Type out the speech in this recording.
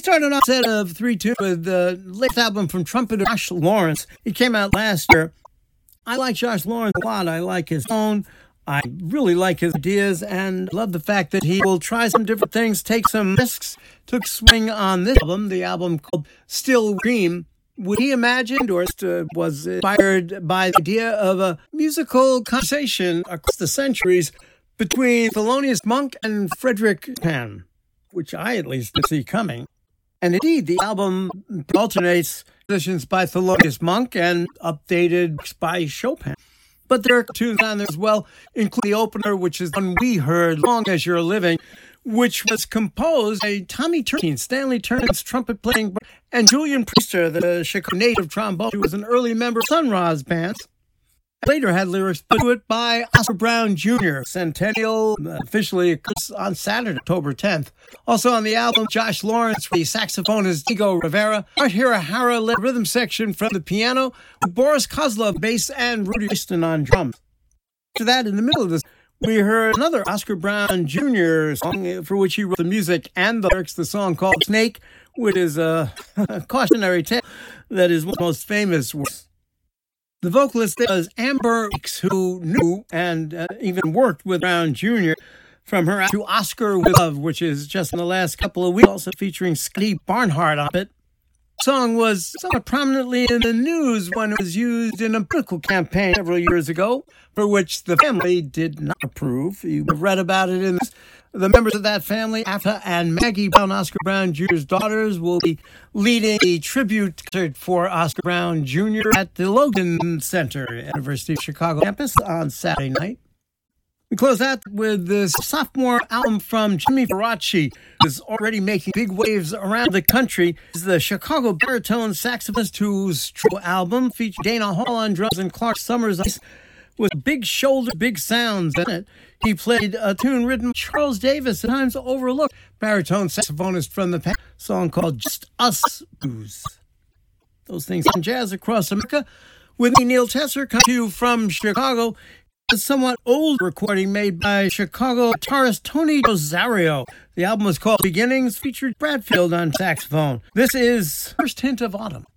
started off a set of 3 tunes with the latest album from trumpeter Josh Lawrence. It came out last year. I like Josh Lawrence a lot. I like his tone. I really like his ideas and love the fact that he will try some different things, take some risks. Took swing on this album, the album called Still Dream. What he imagined or was inspired by the idea of a musical conversation across the centuries between Thelonious Monk and Frederick Chopin, which I at least didn't see coming. And indeed, the album alternates positions by Thelonious Monk and updated by Chopin. But there are tunes on there as well, including the opener, which is one we heard, Long As You're Living, which was composed by Tommy Turner, Stanley Turner's trumpet playing, and Julian Priester, the Chicago native trombone, who was an early member of Sun Ra's band. Later had lyrics put to it by Oscar Brown Jr. Centennial officially on Saturday, October 10th. Also on the album, Josh Lawrence, the saxophonist Diego Rivera, Art Hirahara led rhythm section from the piano, with Boris Kozlov bass and Rudy Easton on drums. After that, in the middle of this, we heard another Oscar Brown Jr. song for which he wrote the music and the lyrics, the song called Snake, which is a cautionary tale that is one of the most famous works. The vocalist was Amber Weeks, who knew and even worked with Brown Jr. from her to Oscar with Love, which is just in the last couple of weeks, also featuring Scotty Barnhart on it. The song was somewhat prominently in the news when it was used in a political campaign several years ago, for which the family did not approve. You have read about it in this. The members of that family, Afta and Maggie Brown, Oscar Brown Jr.'s daughters, will be leading a tribute concert for Oscar Brown Jr. at the Logan Center at University of Chicago campus on Saturday night. We close out with this sophomore album from Jimmy Faraci, who is already making big waves around the country. It's the Chicago baritone saxophonist whose trio album featured Dana Hall on drums and Clark Summers with big shoulder, big sounds in it. He played a tune written by Charles Davis, at times overlooked baritone saxophonist from the past, song called Just Us Blues. Those things in jazz across America. With me, Neil Tesser, coming to you from Chicago. A somewhat old recording made by Chicago guitarist Tony Rosario. The album was called Beginnings, featured Bradfield on saxophone. This is First Hint of Autumn.